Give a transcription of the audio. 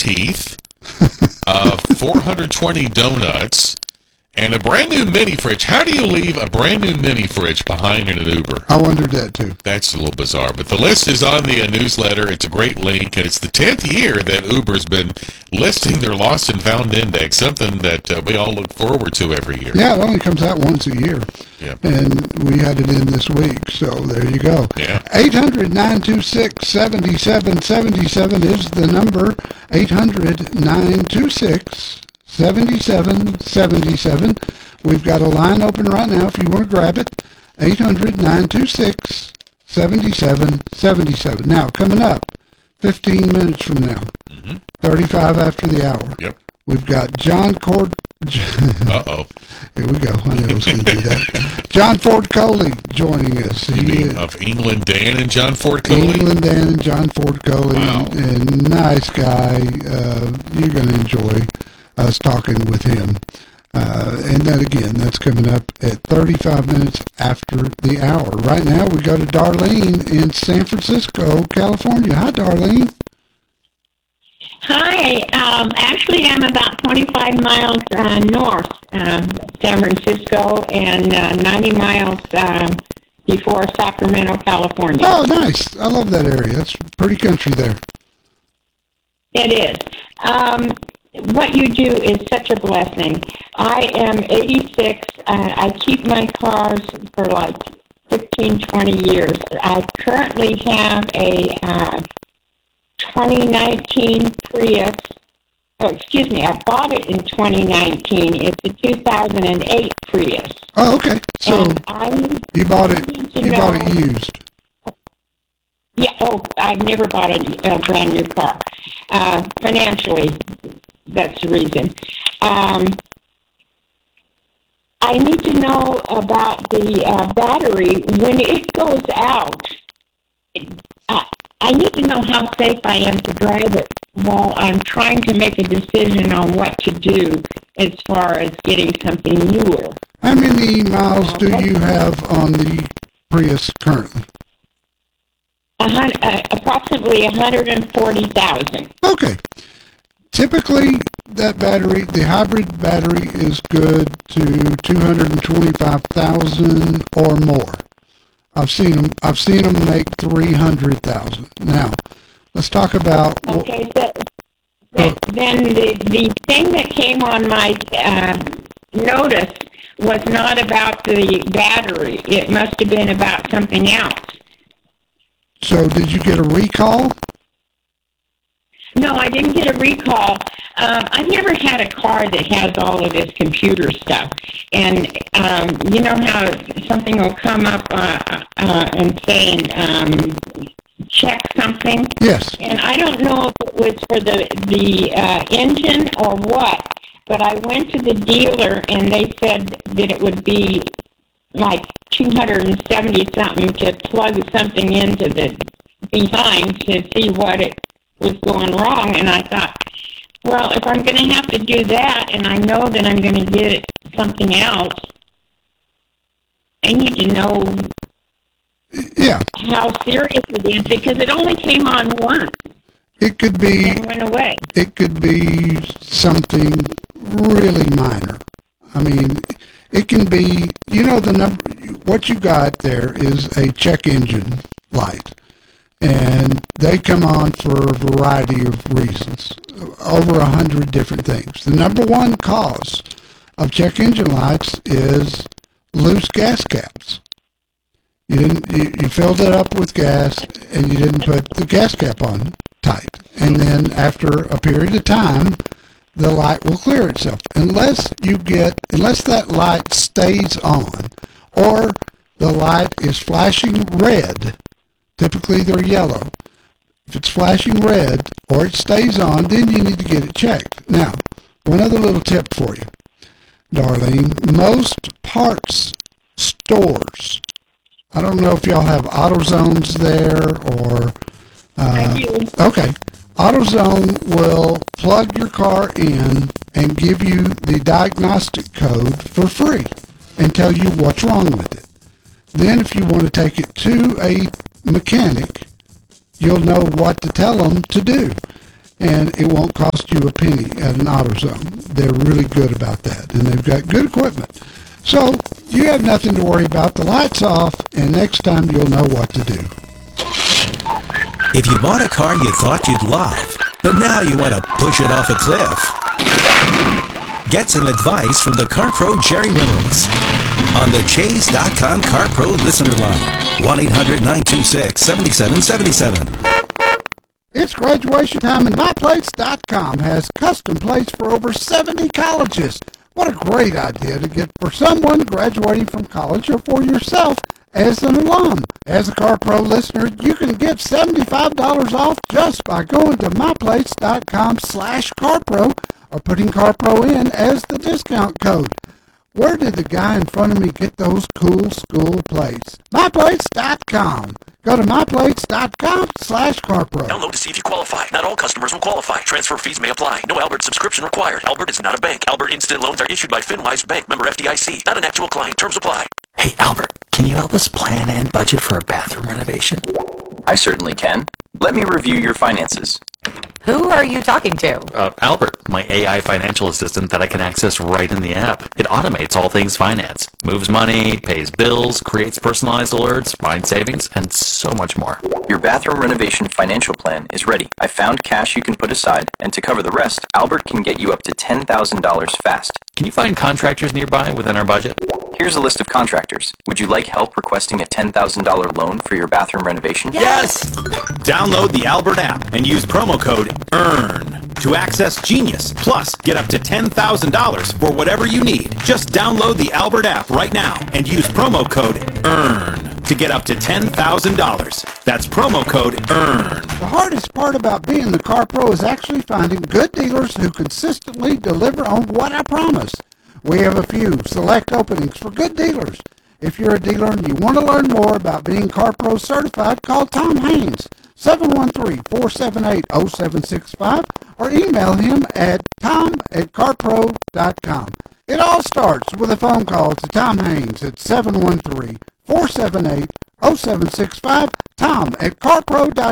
teeth, 420 donuts, and a brand new mini fridge. How do you leave a brand new mini fridge behind in an Uber? I wondered that too. That's a little bizarre. But the list is on the newsletter. It's a great link, and it's the 10th year that Uber's been listing their lost and found index, something that we all look forward to every year. Yeah, it only comes out once a year. Yeah. And we had it in this week, so there you go. Yeah. 800-926-7777 is the number. 800-926-7777. We've got a line open right now if you want to grab it. 800-926-7777. Now, coming up, 15 minutes from now, 35 after the hour. Yep. We've got John Cord. Uh-oh. Here we go. I knew I was going to do that. John Ford Coley joining us. You mean of England Dan and John Ford Coley? England Dan and John Ford Coley. Wow. And nice guy. You're going to enjoy us talking with him. And that, again, that's coming up at 35 minutes after the hour. Right now, we go to Darlene in San Francisco, California. Hi, Darlene. Hi. Actually, I'm about 25 miles north San Francisco and 90 miles before Sacramento, California. Oh, nice. I love that area. It's pretty country there. It is. What you do is such a blessing. I am 86. I keep my cars for like 15, 20 years. I currently have a 2019 Prius. Oh, excuse me, I bought it in 2019. It's a 2008 Prius. Oh, okay. So you bought it used. Yeah, I've never bought a brand new car. Financially, that's the reason. I need to know about the battery when it goes out. I need to know how safe I am to drive it while I'm trying to make a decision on what to do as far as getting something newer. How many miles do you have on the Prius currently? Approximately 140,000. Okay. Typically, that battery, the hybrid battery, is good to 225,000 or more. I've seen them make 300,000. Now, let's talk about. Okay, then the thing that came on my notice was not about the battery. It must have been about something else. So, did you get a recall? No, I didn't get a recall. I've never had a car that has all of this computer stuff. And you know how something will come up and saying, check something? Yes. And I don't know if it was for the engine or what, but I went to the dealer and they said that it would be like $270-something to plug something into the behind to see what it was going wrong. And I thought, well, if I'm going to have to do that and I know that I'm going to get something else, I need to know how serious it is because it only came on once. It could be. And went away. It could be something really minor. I mean, it can be, the number, what you got there is a check engine light. And they come on for a variety of reasons, over 100 different things. The number one cause of check engine lights is loose gas caps. You filled it up with gas and you didn't put the gas cap on tight. And then after a period of time, the light will clear itself. Unless that light stays on or the light is flashing red. Typically, they're yellow. If it's flashing red or it stays on, then you need to get it checked. Now, one other little tip for you, Darlene. Most parts stores, I don't know if y'all have AutoZones there or... I do. Okay. AutoZone will plug your car in and give you the diagnostic code for free and tell you what's wrong with it. Then if you want to take it to a mechanic, you'll know what to tell them to do. and it won't cost you a penny at an AutoZone. They're really good about that, and they've got good equipment. So you have nothing to worry about. The light's off, and next time you'll know what to do. If you bought a car you thought you'd love, but now you want to push it off a cliff, get some advice from the CarPro Jerry Reynolds on the Chase.com CarPro listener line, 1-800-926-7777. It's graduation time, and MyPlates.com has custom plates for over 70 colleges. What a great idea to get for someone graduating from college or for yourself as an alum. As a CarPro listener, you can get $75 off just by going to MyPlates.com/CarPro or putting CarPro in as the discount code. Where did the guy in front of me get those cool school plates? MyPlates.com. Go to MyPlates.com/CarPro. Download to see if you qualify. Not all customers will qualify. Transfer fees may apply. No Albert subscription required. Albert is not a bank. Albert Instant Loans are issued by FinWise Bank, member FDIC. Not an actual client. Terms apply. Hey, Albert, can you help us plan and budget for a bathroom renovation? I certainly can. Let me review your finances. Who are you talking to? Albert, my AI financial assistant that I can access right in the app. It automates all things finance, moves money, pays bills, creates personalized alerts, finds savings, and so much more. Your bathroom renovation financial plan is ready. I found cash you can put aside, and to cover the rest, Albert can get you up to $10,000 fast. Can you find contractors nearby within our budget? Here's a list of contractors. Would you like help requesting a $10,000 loan for your bathroom renovation? Yes! Download the Albert app and use promo code EARN to access Genius. Plus, get up to $10,000 for whatever you need. Just download the Albert app right now and use promo code EARN to get up to $10,000. That's promo code EARN. The hardest part about being the CarPro is actually finding good dealers who consistently deliver on what I promise. We have a few select openings for good dealers. If you're a dealer and you want to learn more about being CarPro certified, call Tom Haynes, 713-478-0765, or email him at tom@carpro.com. It all starts with a phone call to Tom Haynes at 713-478-0765, tom@carpro.com.